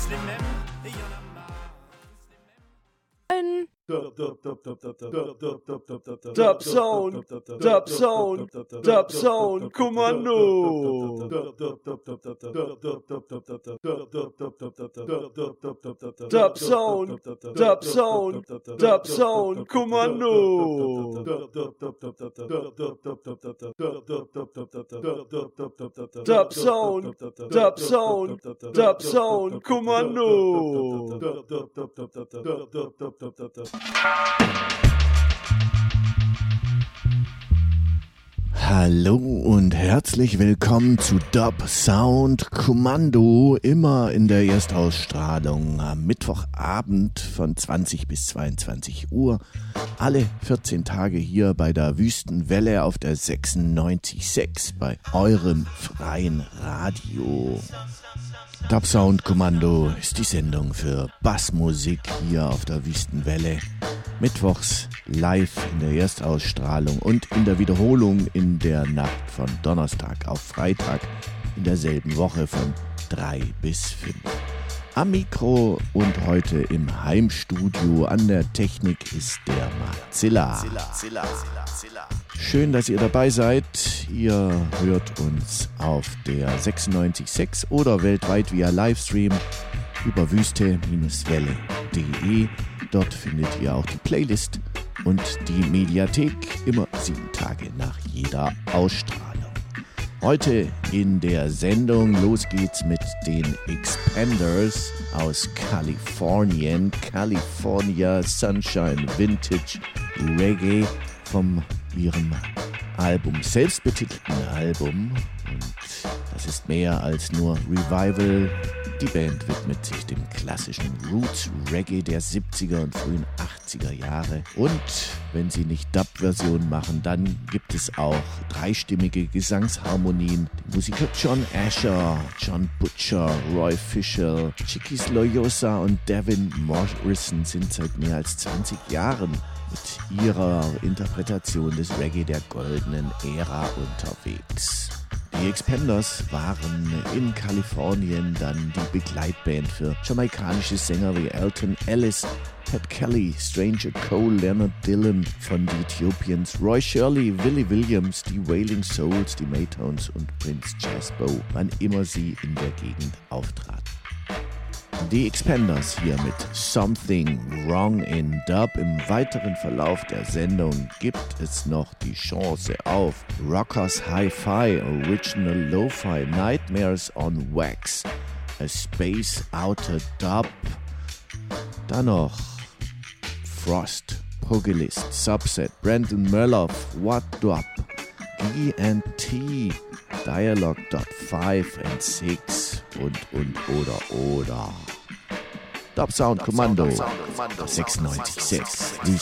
Dub Sound Kommando. Dub Sound Kommando. Dub Sound Kommando. Hallo und herzlich willkommen zu Dub Sound Kommando, immer in der Erstausstrahlung am Mittwochabend von 20 bis 22 Uhr, alle 14 Tage hier bei der Wüstenwelle auf der 96.6 bei eurem freien Radio. Dub Sound Kommando ist die Sendung für Bassmusik hier auf der Wüstenwelle. Mittwochs live in der Erstausstrahlung und in der Wiederholung in der Nacht von Donnerstag auf Freitag in derselben Woche von 3 bis 5. Am Mikro und heute im Heimstudio an der Technik ist der Marzilla. Schön, dass ihr dabei seid. Ihr hört uns auf der 96.6 oder weltweit via Livestream über wüste-welle.de. Dort findet ihr auch die Playlist und die Mediathek, immer 7 Tage nach jeder Ausstrahlung. Heute in der Sendung, los geht's mit den Expanders aus Kalifornien. California Sunshine Vintage Reggae vom ihrem Album, selbstbetitelten Album. Und das ist mehr als nur Revival. Die Band widmet sich dem klassischen Roots Reggae der 70er und frühen 80er Jahre. Und wenn sie nicht Dub-Versionen machen, dann gibt es auch dreistimmige Gesangsharmonien. Die Musiker John Asher, John Butcher, Roy Fisher, Chiquis Loyosa und Devin Morrison sind seit mehr als 20 Jahren mit ihrer Interpretation des Reggae der goldenen Ära unterwegs. Die Expanders waren in Kalifornien dann die Begleitband für jamaikanische Sänger wie Elton Ellis, Pat Kelly, Stranger Cole, Leonard Dillon von The Ethiopians, Roy Shirley, Willie Williams, die Wailing Souls, die Maytones und Prince Jasbo, wann immer sie in der Gegend auftraten. Die Expanders hier mit Something Wrong in Dub. Im weiteren Verlauf der Sendung gibt es noch die Chance auf Rockers Hi-Fi, Original Lo-Fi, Nightmares on Wax, A Space Outer Dub. Dann noch Frost, Pugilist, Subset, Brandon Merloff, What Dub, G&T, Dialogue Dub 5 and 6 und oder. Dub Sound Kommando 96.6